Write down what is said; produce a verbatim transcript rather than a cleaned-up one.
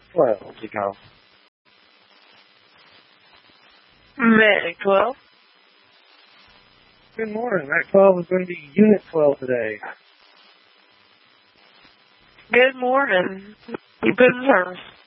twelve to go. Medic twelve. Good morning. Mac twelve is going to be Unit twelve today. Good morning. You've been in service.